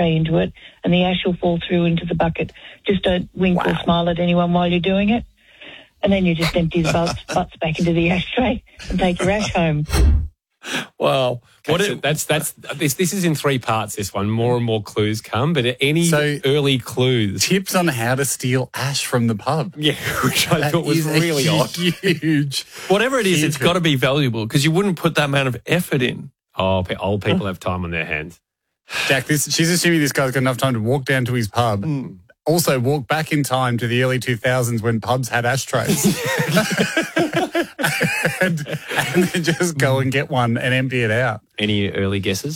ashtray into it, and the ash will fall through into the bucket. Just don't wink or smile at anyone while you're doing it. And then you just empty the butts back into the ashtray and take your ash home. Wow. This is in 3 parts, this one. More and more clues come, but any early clues? Tips on how to steal ash from the pub. Yeah, which I thought was really odd. Huge. Whatever it is, it's got to be valuable because you wouldn't put that amount of effort in. Oh, old people have time on their hands. Jack, she's assuming this guy's got enough time to walk down to his pub. Also, walk back in time to the early 2000s when pubs had ashtrays. and then just go and get one and empty it out. Any early guesses?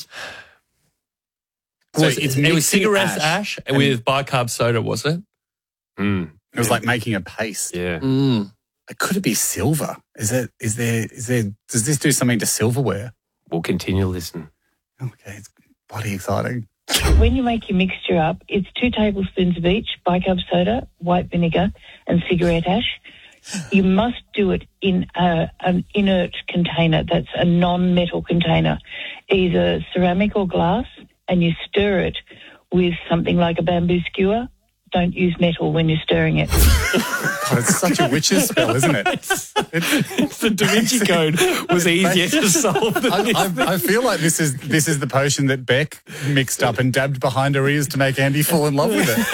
So it was cigarette ash with bicarb soda, was it? It was like making a paste. Yeah. Could it be silver? Does this do something to silverware? We'll continue to listen. Okay, it's bloody exciting. When you make your mixture up, it's 2 tablespoons of each, bicarb soda, white vinegar and cigarette ash. You must do it in an inert container. That's a non-metal container, either ceramic or glass, and you stir it with something like a bamboo skewer. Don't use metal when you're stirring it. God, it's such a witch's spell, isn't it? The Da Vinci Code was easier to solve than this. I feel like this is the potion that Beck mixed up and dabbed behind her ears to make Andy fall in love with it.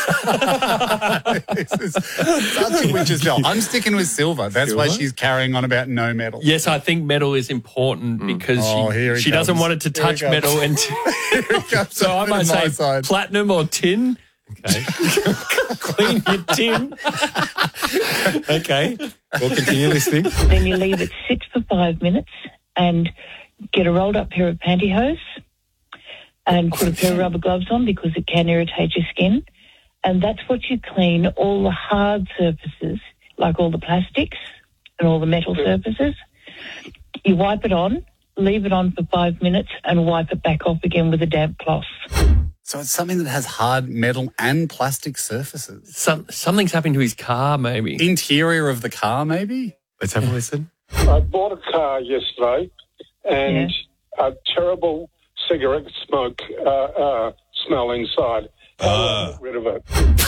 This is such a witch's spell. I'm sticking with silver. That's why she's carrying on about no metal. Yes, I think metal is important because she doesn't want it to touch metal. So I might say platinum or tin. Okay. Clean your tin. Okay. We'll continue listening. Then you leave it sit for 5 minutes and get a rolled up pair of pantyhose and put a pair of rubber gloves on because it can irritate your skin. And that's what you clean all the hard surfaces, like all the plastics and all the metal surfaces. You wipe it on, leave it on for 5 minutes and wipe it back off again with a damp cloth. So it's something that has hard metal and plastic surfaces. Something's happened to his car, maybe. Interior of the car, maybe? Let's have a listen. I bought a car yesterday and a terrible cigarette smoke smell inside. I get rid of it.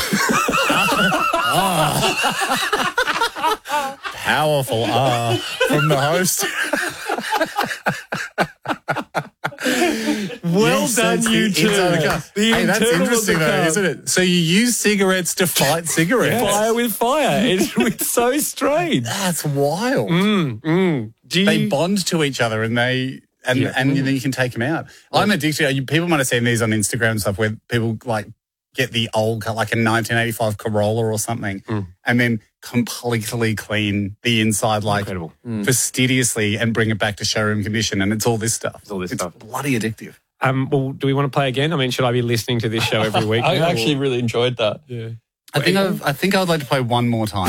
Powerful from the host. Well done, you two. Hey, that's interesting, though, isn't it? So you use cigarettes to fight cigarettes. Fire with fire. It's so strange. That's wild. They bond to each other and then you can take them out. I'm addicted. People might have seen these on Instagram and stuff where people like get the old car, like a 1985 Corolla or something, and then completely clean the inside, like fastidiously, and bring it back to showroom condition. And it's all this stuff. It's bloody addictive. Well, do we want to play again? I mean, should I be listening to this show every week? I actually really enjoyed that. Yeah. I think I'd like to play one more time.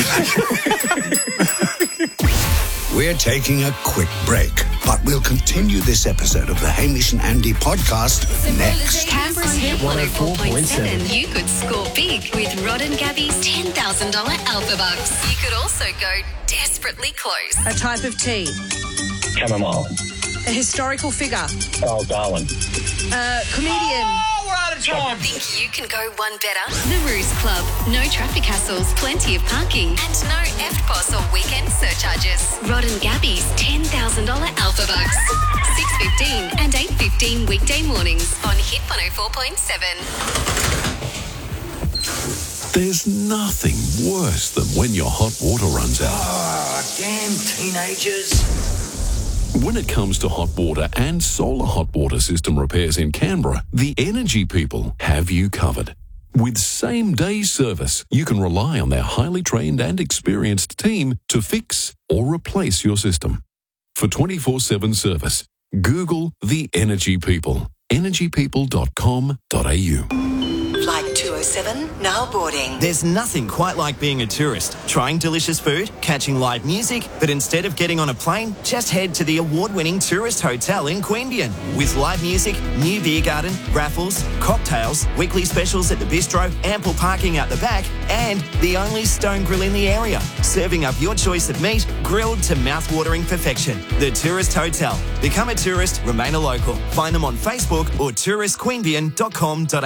We're taking a quick break, but we'll continue this episode of the Hamish and Andy podcast next. Canberra's Hit 104.7. You could score big with Rod and Gabby's $10,000 Alpha Bucks. You could also go desperately close. A type of tea. Chamomile. A historical figure. Oh, Darwin. Comedian. We're out of time. Think you can go one better? The Ruse Club. No traffic hassles, plenty of parking, and no EFTPOS or weekend surcharges. Rod and Gabby's $10,000 Alpha Bucks. 6:15 and 8:15 weekday mornings on Hit 104.7. There's nothing worse than when your hot water runs out. Oh, damn teenagers. When it comes to hot water and solar hot water system repairs in Canberra, the Energy People have you covered. With same-day service, you can rely on their highly trained and experienced team to fix or replace your system. For 24/7 service, Google the Energy People. energypeople.com.au. Flight 207, now boarding. There's nothing quite like being a tourist, trying delicious food, catching live music, but instead of getting on a plane, just head to the award-winning tourist hotel in Queanbeyan. With live music, new beer garden, raffles, cocktails, weekly specials at the bistro, ample parking out the back, and the only stone grill in the area, serving up your choice of meat, grilled to mouth-watering perfection. The Tourist Hotel. Become a tourist, remain a local. Find them on Facebook or touristqueanbeyan.com.au.